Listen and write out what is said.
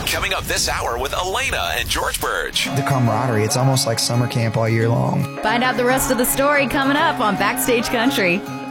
Coming up this hour with Elena and George Burge. The camaraderie, it's almost like summer camp all year long. Find out the rest of the story coming up on Backstage Country.